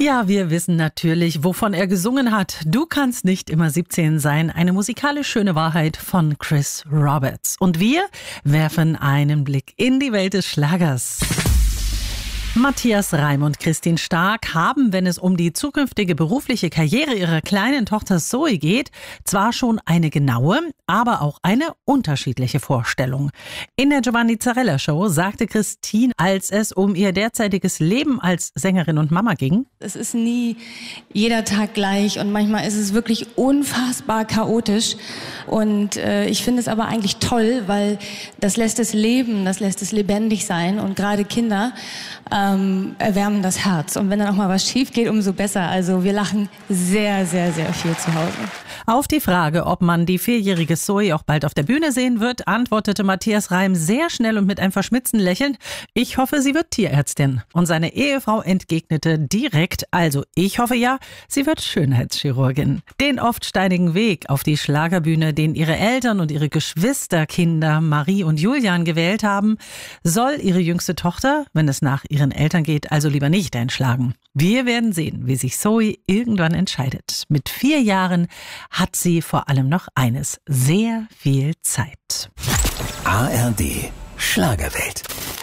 Ja, wir wissen natürlich, wovon er gesungen hat. Du kannst nicht immer 17 sein. Eine musikalisch schöne Wahrheit von Chris Roberts. Und wir werfen einen Blick in die Welt des Schlagers. Matthias Reim und Christine Stark haben, wenn es um die zukünftige berufliche Karriere ihrer kleinen Tochter Zoe geht, zwar schon eine genaue, aber auch eine unterschiedliche Vorstellung. In der Giovanni Zarella Show sagte Christine, als es um ihr derzeitiges Leben als Sängerin und Mama ging: Es ist nie jeder Tag gleich und manchmal ist es wirklich unfassbar chaotisch. Und ich finde es aber eigentlich toll, weil das lässt es leben, das lässt es lebendig sein. Und gerade Kinder erwärmen das Herz. Und wenn dann auch mal was schief geht, umso besser. Also wir lachen sehr, sehr, sehr viel zu Hause. Auf die Frage, ob man die 4-jährige Zoe auch bald auf der Bühne sehen wird, antwortete Matthias Reim sehr schnell und mit einem verschmitzten Lächeln: Ich hoffe, sie wird Tierärztin. Und seine Ehefrau entgegnete direkt: Also ich hoffe ja, sie wird Schönheitschirurgin. Den oft steinigen Weg auf die Schlagerbühne, den ihre Eltern und ihre Geschwisterkinder Marie und Julian gewählt haben, soll ihre jüngste Tochter, wenn es nach ihren Eltern geht, also lieber nicht einschlagen. Wir werden sehen, wie sich Zoe irgendwann entscheidet. Mit 4 Jahren hat sie vor allem noch eines: sehr viel Zeit. ARD Schlagerwelt.